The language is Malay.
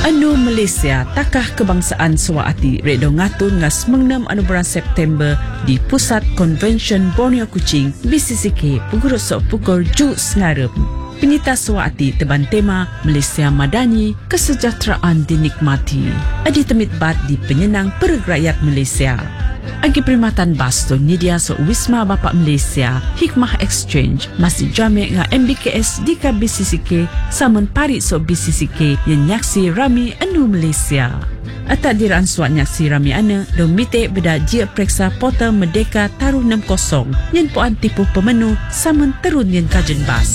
Anu Malaysia takah kebangsaan Suaati redo ngatur ngas mengnam anu bulan September di Pusat Convention Borneo Kuching BCCK pukul pukul ngarep. Penyita Suaati teban tema Malaysia Madani, kesejahteraan dinikmati. Adi temit bat di penyenang perrakyat Malaysia. Agi perkhidmatan bas tu nyedia so Wisma Bapak Malaysia, Hikmah Exchange, Masjid Jami' nga MBKS di ka BCCK, samun parit so BCCK yang nyaksi rami anu Malaysia. Atak diraan suat nyaksi rami ane, domite beda jia periksa portal Merdeka Taruh 60, yang puan tipu pemenu, samun terun yang kajen bas.